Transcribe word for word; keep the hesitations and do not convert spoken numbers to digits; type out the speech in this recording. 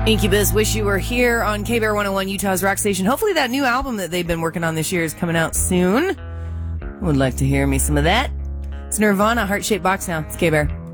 Incubus, Wish You Were Here on K B R one oh one, Utah's rock station. Hopefully that new album that they've been working on this year is coming out soon. Would like to hear me some of that. It's Nirvana, Heart-Shaped Box now. It's K B R.